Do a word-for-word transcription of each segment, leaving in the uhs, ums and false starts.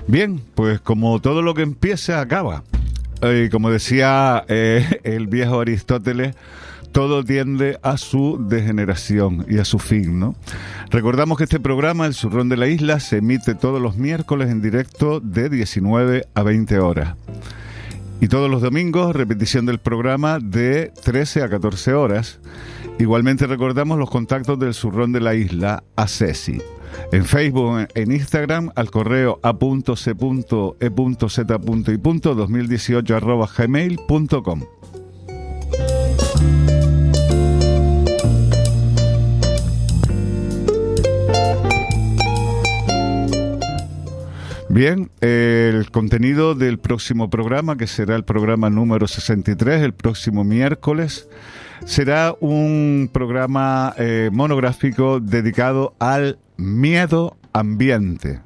Bien, pues como todo lo que empieza, acaba. Y eh, como decía eh, el viejo Aristóteles, todo tiende a su degeneración y a su fin, ¿no? Recordamos que este programa, El Zurrón de la Isla, se emite todos los miércoles en directo de diecinueve a veinte horas. Y todos los domingos, repetición del programa de trece a catorce horas. Igualmente recordamos los contactos del Zurrón de la Isla, A C E S I. En Facebook, en Instagram, al correo a punto ce punto e punto zeta punto i punto dos mil dieciocho arroba gmail punto com. Bien, el contenido del próximo programa, que será el programa número sesenta y tres, el próximo miércoles, será un programa eh, monográfico dedicado al miedo ambiente.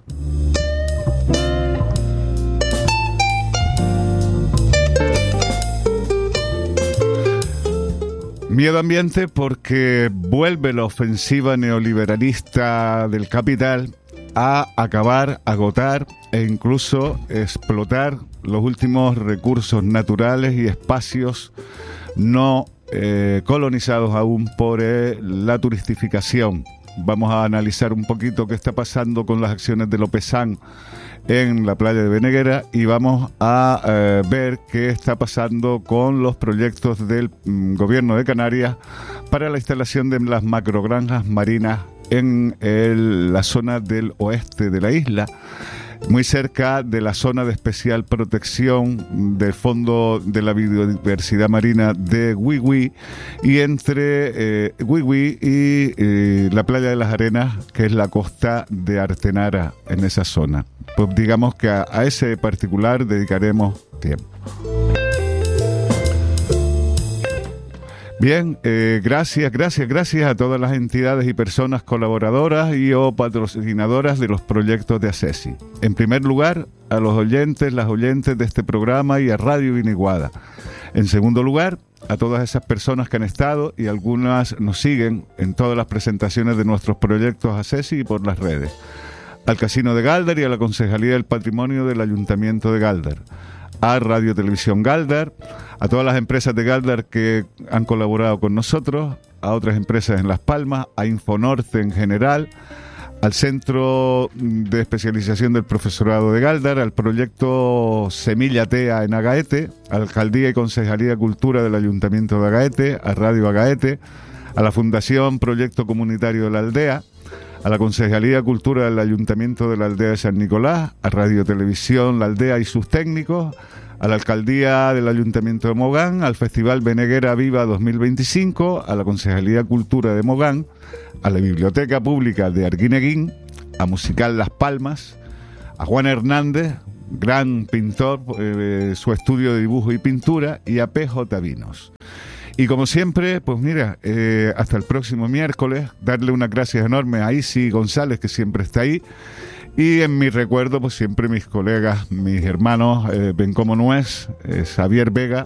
Miedo ambiente porque vuelve la ofensiva neoliberalista del capital a acabar, agotar e incluso explotar los últimos recursos naturales y espacios no eh, colonizados aún por eh, la turistificación. Vamos a analizar un poquito qué está pasando con las acciones de Lopezán en la playa de Beneguera y vamos a eh, ver qué está pasando con los proyectos del mm, gobierno de Canarias para la instalación de las macrogranjas marinas en el, la zona del oeste de la isla, muy cerca de la zona de especial protección del Fondo de la Biodiversidad Marina de Güigüí y entre eh, Güigüí y eh, la playa de las Arenas, que es la costa de Artenara en esa zona. Pues digamos que a, a ese particular dedicaremos tiempo. Bien, eh, gracias, gracias, gracias a todas las entidades y personas colaboradoras y o patrocinadoras de los proyectos de A C E S I. En primer lugar, a los oyentes, las oyentes de este programa y a Radio Viniguada. En segundo lugar, a todas esas personas que han estado y algunas nos siguen en todas las presentaciones de nuestros proyectos A C E S I y por las redes. Al Casino de Galdar y a la Concejalía del Patrimonio del Ayuntamiento de Galdar. A Radio Televisión Galdar, a todas las empresas de Galdar que han colaborado con nosotros, a otras empresas en Las Palmas, a Infonorte en general, al Centro de Especialización del Profesorado de Galdar, al proyecto Semilla Tea en Agaete, a la Alcaldía y Concejalía de Cultura del Ayuntamiento de Agaete, a Radio Agaete, a la Fundación Proyecto Comunitario de la Aldea, a la Concejalía de Cultura del Ayuntamiento de la Aldea de San Nicolás, a Radio Televisión La Aldea y sus técnicos, a la Alcaldía del Ayuntamiento de Mogán, al Festival Beneguera Viva dos mil veinticinco, a la Concejalía de Cultura de Mogán, a la Biblioteca Pública de Arguineguín, a Musical Las Palmas, a Juan Hernández, gran pintor, eh, su estudio de dibujo y pintura, y a P J Vinos. Y como siempre, pues mira, eh, hasta el próximo miércoles, darle unas gracias enormes a Isi González, que siempre está ahí, y en mi recuerdo, pues siempre mis colegas, mis hermanos, eh, ven como nuez, eh, Xavier Vega